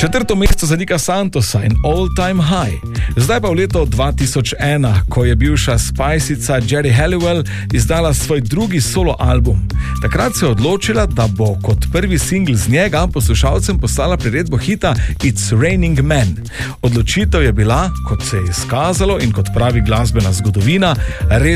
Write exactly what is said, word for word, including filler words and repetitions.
Četrto mesto za Nika Santosa in All Time High. Zdaj pa v leto dva tisoč ena, ko je bivša Spiceyca Geri Halliwell izdala svoj drugi solo album. Takrat se je odločila, da bo kot prvi singl z njega poslušalcem poslala priredbo hita It's Raining Men. Odločitev je bila, kot se je izkazalo in kot pravi glasbena zgodovina, res